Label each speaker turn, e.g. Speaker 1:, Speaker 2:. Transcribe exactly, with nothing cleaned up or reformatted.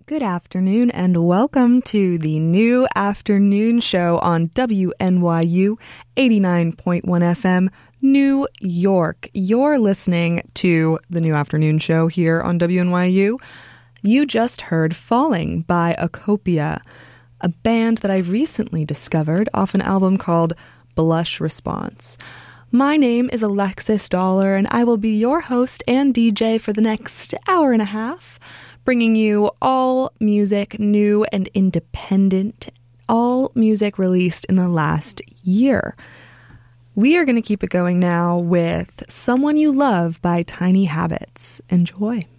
Speaker 1: Good afternoon and welcome to the New Afternoon Show on W N Y U eighty-nine point one F M, New York. You're listening to the New Afternoon Show here on W N Y U. You just heard Falling by Acopia, a band that I recently discovered off an album called Blush Response. My name is Alexis Dollar and I will be your host and D J for the next hour and a half, bringing you all music new and independent, all music released in the last year. We are going to keep it going now with Someone You Love by Tiny Habits. Enjoy.